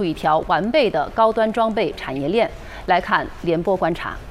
出一条完备的高端装备产业链。来看联播观察。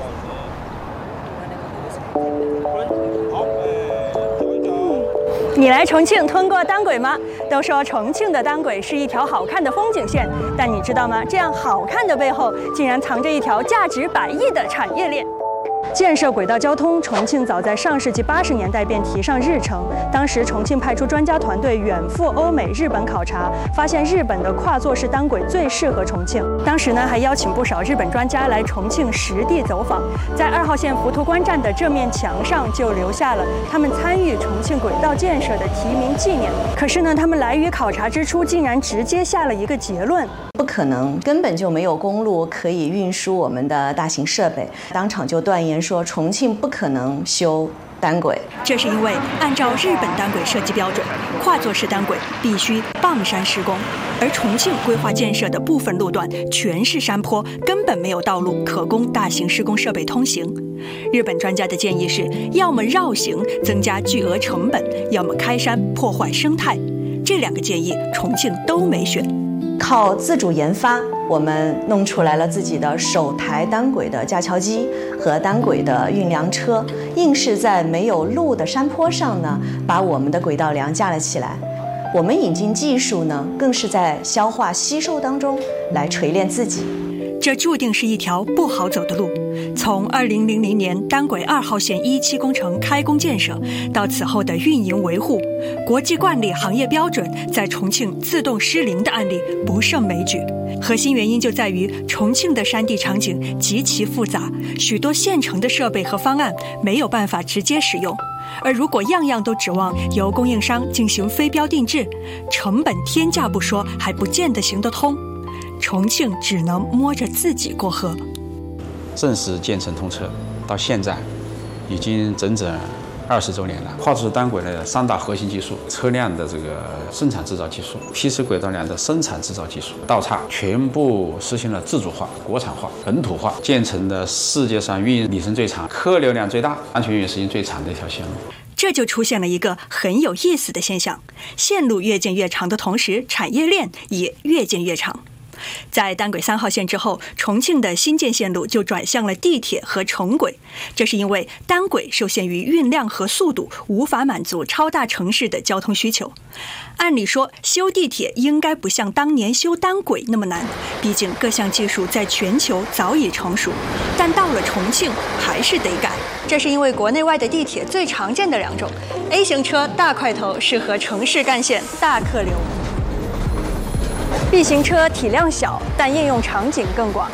你来重庆吞过单轨吗？都说重庆的单轨是一条好看的风景线，但你知道吗？这样好看的背后，竟然藏着一条价值100亿的产业链。 建设轨道交通，重庆早在上世纪80年代便提上日程。当时，重庆派出专家团队远赴欧美、日本考察，发现日本的跨座式单轨最适合重庆。当时呢，还邀请不少日本专家来重庆实地走访，在2号线浮屠关站的这面墙上就留下了他们参与重庆轨道建设的提名纪念。可是呢，他们来渝考察之初，竟然直接下了一个结论： 不可能，根本就没有公路可以运输我们的大型设备。当场就断言说重庆不可能修单轨。 这是因为按照日本单轨设计标准，跨座式单轨必须傍山施工，而重庆规划建设的部分路段全是山坡，根本没有道路可供大型施工设备通行。日本专家的建议是，要么绕行增加巨额成本，要么开山破坏生态。这2个建议，重庆都没选。 靠自主研发，我们弄出来了自己的首台单轨的架桥机和单轨的运粮车，硬是在没有路的山坡上呢，把我们的轨道梁架了起来。我们引进技术呢，更是在消化吸收当中来锤炼自己。 这注定是一条不好走的路。从2000年单轨2号线1期工程开工建设到此后的运营维护，国际惯例、行业标准在重庆自动失灵的案例不胜枚举。核心原因就在于重庆的山地场景极其复杂，许多现成的设备和方案没有办法直接使用。而如果样样都指望由供应商进行非标定制，成本天价不说，还不见得行得通。重庆只能摸着自己过河。 正式建成通车到现在，已经整整20周年了。跨座式单轨的3大核心技术：车辆的这个生产制造技术、批次轨道梁的生产制造技术、道岔，全部实行了自主化、国产化、本土化，建成的世界上运营里程最长、客流量最大、安全运营时间最长的一条线路。 这就出现了一个很有意思的现象：线路越建越长的同时，产业链也越建越长。在单轨3号线之后，重庆的新建线路就转向了地铁和城轨。这是因为单轨受限于运量和速度，无法满足超大城市的交通需求。按理说，修地铁应该不像当年修单轨那么难，毕竟各项技术在全球早已成熟。但到了重庆，还是得改。这是因为国内外的地铁最常见的2种 ：A 型车大块头，适合城市干线大客流。B 型车体量小，但应用场景更广。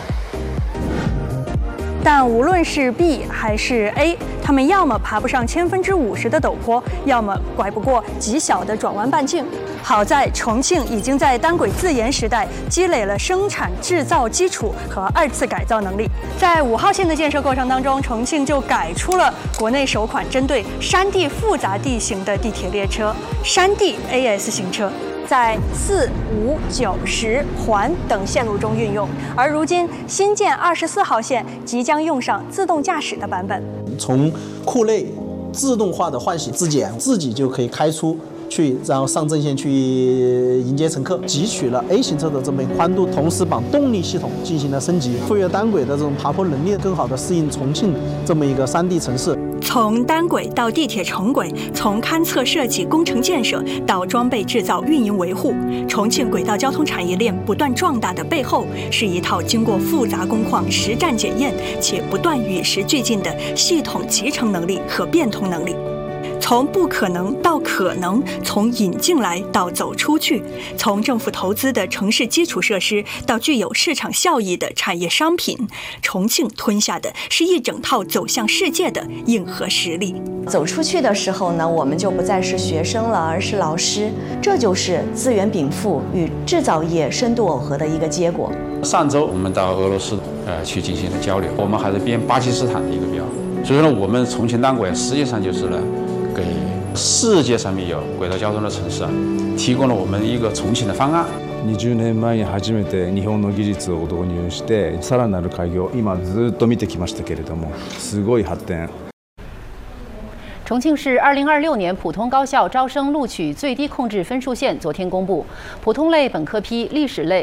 但无论是 B 还是 A， 他们要么爬不上50%的陡坡，要么拐不过极小的转弯半径。好在重庆已经在单轨自研时代积累了生产制造基础和2次改造能力。在5号线的建设过程当中，重庆就改出了国内首款针对山地复杂地形的地铁列车——山地 AS 型车。在4、5、9、10环等线路中运用，而如今新建24号线即将用上自动驾驶的版本。 从库内自动化的换洗自检，自己就可以开出去，然后上正线去迎接乘客。汲取了 A 型车的这么一个宽度，同时把动力系统进行了升级，赋予单轨的这种爬坡能力，更好的适应重庆这么一个山地城市。 从单轨到地铁城轨，从勘测设计、工程建设到装备制造、运营维护，重庆轨道交通产业链不断壮大的背后，是一套经过复杂工况实战检验且不断与时俱进的系统集成能力和变通能力。从不可能到可能，从引进来到走出去，从政府投资的城市基础设施到具有市场效益的产业商品，重庆吞下的是一整套走向世界的硬核实力。 走出去的时候呢，我们就不再是学生了，而是老师。这就是资源禀赋与制造业深度耦合的一个结果。 上周我们到俄罗斯去进行了交流，我们还是编巴基斯坦的一个标，所以说呢，我们重庆单轨实际上就是呢，给世界上面有轨道交通的城市提供了我们一个重庆的方案。 20年前に初めて日本の技術を導入して、さらなる開業、今ずっと見てきましたけれども、すごい発展。 重庆市2026年普通高校招生录取最低控制分数线昨天公布，普通类本科批历史类